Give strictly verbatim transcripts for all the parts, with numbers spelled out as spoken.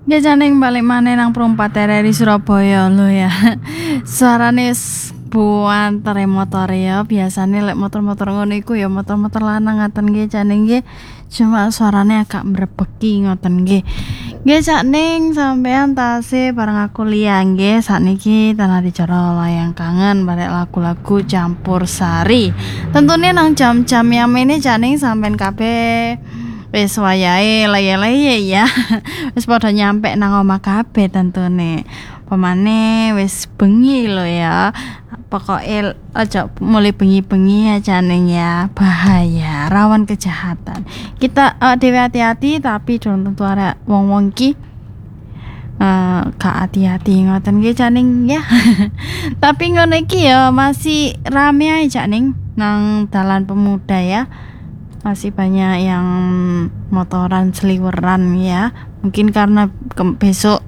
Nggih janing balik maneh nang Perumpat R R I Surabaya lho ya. Suarane wis buanter motor ya. Biasane lek motor-motor ngono iku ya motor-motor lanang ngaten nggih janing nggih. Cuma suarane agak mrebeki ngoten nggih. Nggih janing sampean tasih bareng aku Lia nggih. Sakniki tanah dicara layang kangen balik lagu-lagu campur sari. Tentunya nang jam-jam yang ini janing sampean kabeh wis wayahe leye-leye ya. Wis padha nyampe nang omah kabeh tentune. Pemane wis bengi lho ya. Pokoke aja mulai bengi-bengi aja ning ya. Bahaya, rawan kejahatan. Kita uh, dhewe hati-hati tapi don't tentu arek wong-wong ki Uh, gak hati-hati ngoten nggih janing ya. Tapi ngono iki ya masih rame ae janing nang Dalan Pemuda ya. Masih banyak yang motoran seliweran ya. Mungkin karena ke- besok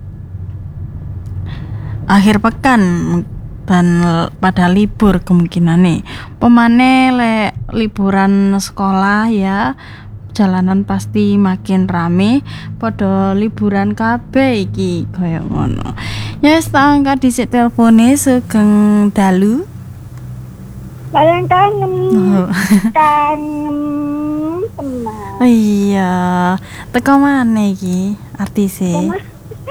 akhir pekan dan pada libur kemungkinan nih. Pemane le liburan sekolah ya. Jalanan pasti makin rame. Padha liburan kabeh iki kaya ngono. Ya wis tak angkat dhisik telpone sugeng dalu. Layang kangen, Oh. kangen teman. Iya, teko maneh iki artise. Koma,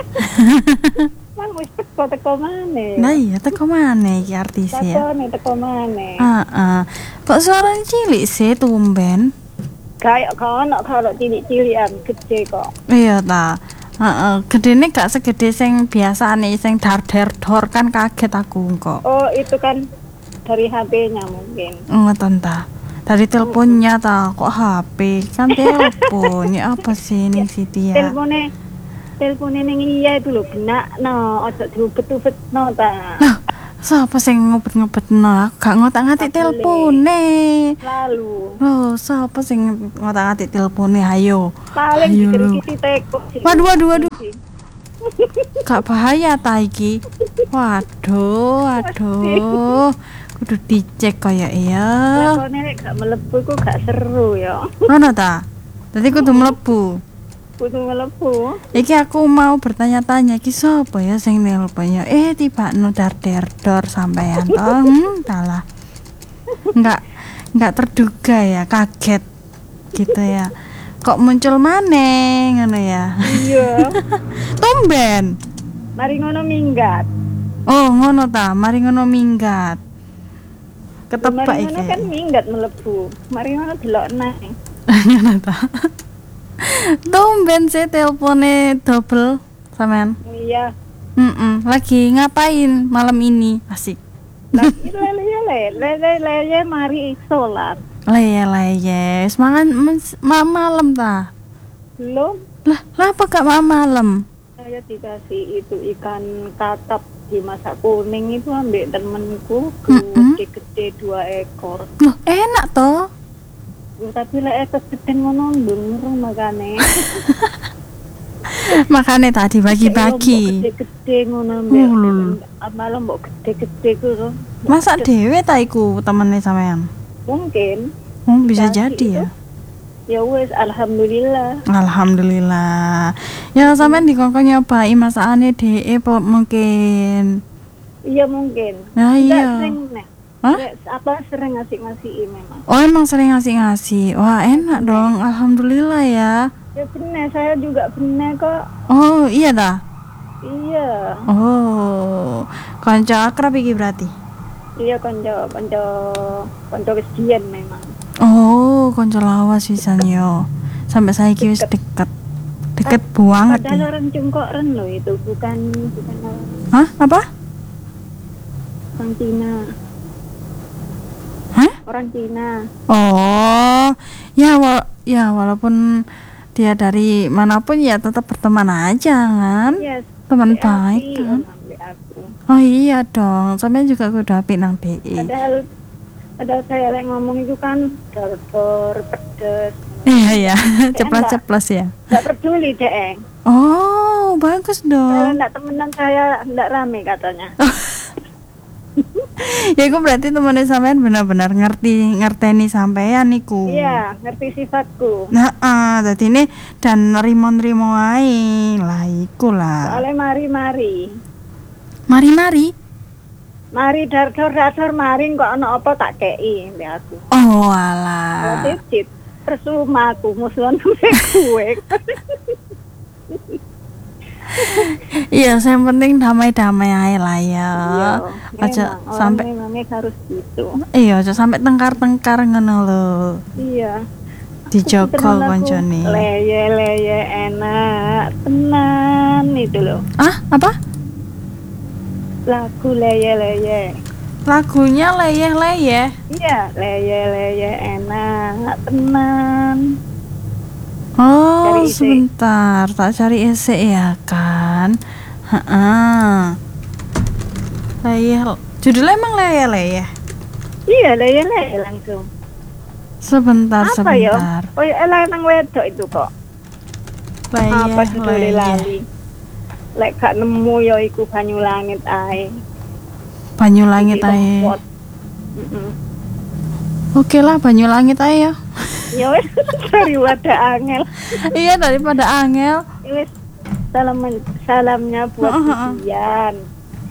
mang wis teko teko maneh. Nah iya, teko maneh iki artise ya. Teko nih teko maneh. Heeh. Kok suaranya cilik sih tumben? Kayak kono kalau cilik-cilikan gede kok. Iya ta. Heeh, gedene gak segede sing biasane sing dar-der-dor kan kaget aku kok. Oh itu kan dari H P-nya mungkin. Ngoten ta. Dari teleponnya ta, kok H P? Kan telepon. Ya apa sih ning Siti ya? Telepone, telepone ning iya itu lho benak no, ojo diubet-ubet no ta. Loh, sapa sing ngubet-ngubetno? Aku gak ngotak-ngatik telepone. Lalu. Loh, sapa sing ngotak-ngatik telepone? Ayo. Paling Ayo, dikira lho. kiti teko sih. Waduh, waduh, waduh. Gak bahaya ta iki? Waduh, waduh. Kudu dicek kaya ya. Lakone nek gak mlebu iku gak seru ya. Ngono ta? Dadi kudu mlebu. Kudu mlebu. Iki aku mau bertanya-tanya iki sapa ya sing nelpon ya? Eh tibakno dar-der-dor sampean to. Hmm, salah. Enggak enggak terduga ya, kaget gitu ya. Kok muncul maneh ngono ya. Iya. Tumben. Mari ngono minggat. Oh, ngono ta, mari ngono minggat. Ketebak Mari iki. ngono kan minggat mlebu. Mari ngono delok neh. Ngono ta. Tumben sih teleponnya double sampean. Iya. Mm lagi ngapain malam ini? Asik. Lagi lele lele lele lele mari sholat. Leye-leye, semangat ma malam ta? Belum Lah, lah apa gak ma malam? saya dikasih itu ikan kakap dimasak kuning itu ambil temenku Mm-mm. gede-gede dua ekor. Loh, enak toh? Ya, tapi lek ekor gede ngono ndung makane. Makanya tadi bagi-bagi. Gede-gede ngono Oh, lho, lho. mbek. Malah mbok gede-gede ku. Masak dhewe ta iku temennya sampean? Mungkin. Oh, bisa Dikasih jadi itu. ya. Ya wes alhamdulillah. Alhamdulillah. Ya sampean dikongkon nyobai masakane dhek po mungkin. Iya mungkin. Nah, Enggak iya. sering nih. Hah? Nggak, apa sering ngasih-ngasih memang. Oh, emang sering ngasih-ngasih. Wah, enak dong. Alhamdulillah ya. Ya bener, saya juga bener kok. Oh, iya dah. Iya. Oh. Kanca akrab iki berarti. Iya konco konco konco kesian memang. Oh, kanca lawas pisan yo. Sampai saiki wis deket. Deket banget Padahal nih. orang Cungkoren loh itu, bukan bukan orang, Hah? Apa? orang Cina. Hah? Orang Cina. Oh. Ya, wa ya walaupun dia dari manapun ya tetap berteman aja kan. Yes. Teman B A P, baik kan. orang B A P. Oh iya dong. Sampai juga kudu apik nang B I. Padahal padahal saya lagi ngomong itu kan dor pedes. Iya ya, ceplas-ceplas ya. Enggak peduli deh. Oh, bagus Kalau dong. enggak temenan saya enggak rame katanya. Ya iku berarti temennya sampean benar-benar ngerti ngerteni sampean niku. Iya, ngerti sifatku. Nah, ah, dadi ini dan nerimo-nerimo ae. Lah iku lah. Soalnya mari-mari. Mari-mari. Mari dar-dar-dar mari kok ana apa tak kei mbek aku. Oh alah. Cicit. Persuma aku musuhan mbek kowe. Iya, yang penting damai-damai ae lah ya. Aja sampai memang harus gitu. Iya, aja sampai tengkar-tengkar ngono lho. Iya. Dijogo koncone. Leye-leye enak tenan itu loh. Ah, apa? Lagu leye-leye. Lagunya leyeh-leyeh. Iya, leye-leye enak tenan. Oh, sebentar, tak cari esek ya kan. Heeh. Leyeh. Judulnya emang leyeh-leyeh. Iya, leye-leye langsung. Sebentar, apa sebentar. Apa ya? Oh, lanang wedok itu kok. Leyeh, apa judulnya leyeh. lali? Lek gak nemu ya iku Banyu Langit ae. Banyu Langit ae. Heeh. Oke lah, Banyu Langit ae ya. Ya wis daripada angel. Iya, daripada angel. Wis salam salamnya buat Vivian,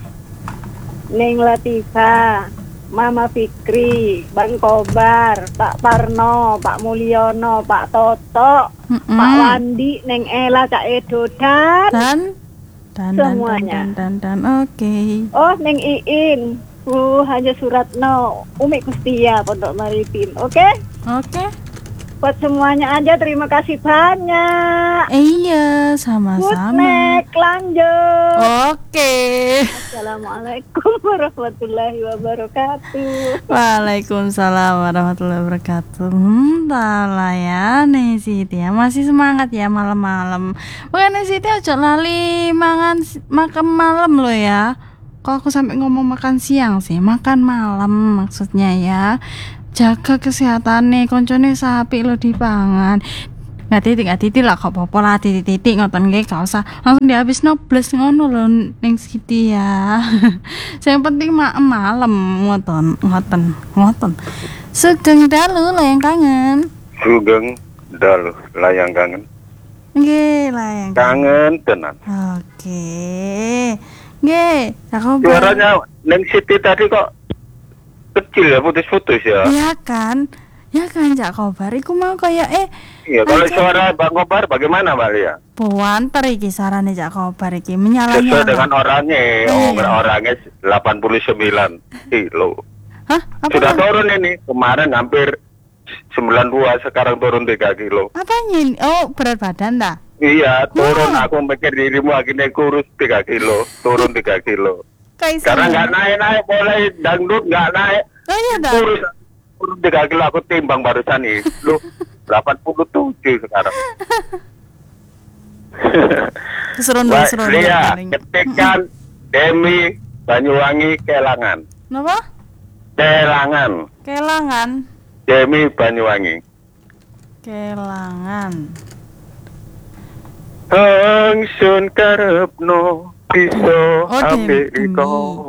Neng Latifah, Mama Fikri, Bang Kobar, Pak Parno, Pak Mulyono, Pak Toto, Mm-mm. Pak Wandi, Neng Ela, Kak Edo dan Dan dan semuanya. Dan dan dan, dan. Oke. Oh, Neng Iin, Bu Haja Suratno, Umi Kustia, Pondok Maritim. Oke? Oke. Buat semuanya aja terima kasih banyak. Iya, Good sama-sama. night, lanjut. Oke. Assalamualaikum warahmatullahi wabarakatuh. Waalaikumsalam warahmatullahi wabarakatuh. Hmm, lah ya nih Siti ya, masih semangat ya malam-malam. Bukan Siti aja lali mangan makan malam lo ya. Kok aku sampai ngomong makan siang sih, makan malam maksudnya ya. Jaga kesehatan nih, koncone sapi lo dipangan. Nggak titik nggak titik lah kok popo lah titik-titik ngoten nggih gak usah langsung dihabis nobles ngono lho ning Siti ya. Yang penting ma malam ngoten ngoten ngoten. Sugeng dalu layang kangen. Sugeng dalu layang kangen. Nggih layang kangen tenan. Oke. Nggih, aku suaranya ning Siti tadi kok kecil ya, putus-putus ya. Iya kan? Ya kan Jak Kobar, iku mau kayak eh iya, kalau suara Bang Kobar bagaimana Mbak Lia? Puanter iki sarane Jak Kobar iki menyala-nyala. Sesuai dengan orangnya, oh, oh, iya. Orangnya delapan puluh sembilan kilo. Hah? Apa sudah kan? Turun ini, kemarin hampir sembilan puluh dua, sekarang turun tiga kilo. Apanya ini? Oh, berat badan dah? Iya, turun, oh. Aku mikir dirimu akhirnya kurus tiga kilo, turun tiga kilo. Kaisa Karena nggak naik-naik, mulai dangdut nggak naik. Oh iya dah. Kurus, turun tiga kilo, aku timbang barusan nih. Loh, delapan puluh tujuh sekarang. Serundung, serundung. Lia, ketikan Demi Banyuwangi Kelangan. Kenapa? Kelangan. Kelangan. Demi Banyuwangi. Kelangan. Angsun karepno bisa Oh, ambek Demi. iko.